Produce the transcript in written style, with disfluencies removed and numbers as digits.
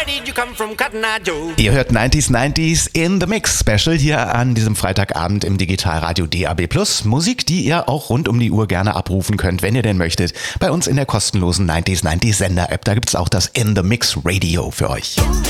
Ihr hört 90s in the Mix Special hier an diesem Freitagabend im Digitalradio DAB+. Musik, die ihr auch rund um die Uhr gerne abrufen könnt, wenn ihr denn möchtet. Bei uns in der kostenlosen 90s Sender-App, da gibt's auch das In the Mix Radio für euch.